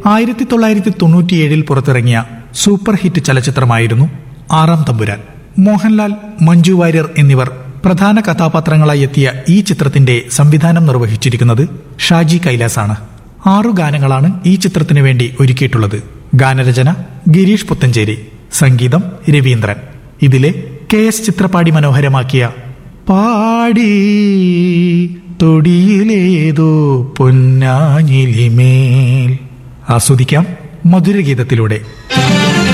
1997 പുറത്തിറങ്ങിയ super hit ചലച്ചിത്രമായിരുന്നു ആറാം തമ്പുരാൻ. മോഹൻലാൽ, മഞ്ജു വാര്യർ എന്നിവർ പ്രധാന കഥാപാത്രങ്ങളായി എത്തിയ ഈ ചിത്രത്തിന്റെ സംവിധാനം നിർവഹിച്ചിരിക്കുന്നത് ഷാജി കൈലാസാണ്. 6 ഗാനങ്ങളാണ് ഈ ചിത്രത്തിനു വേണ്ടി ഒരുക്കിയിട്ടുള്ളത്. ഗാനരചന ഗിരീഷ് പുത്തഞ്ചേരി, സംഗീതം രവീന്ദ്രൻ. ഇതിലെ KS ചിത്രപാടി മനോഹരമാക്കിയ പാടി തൊടിയിലേതോ പൊന്നാഞ്ഞിലിമേൽ ആസ്വദിക്കാം മധുരഗീതത്തിലൂടെ.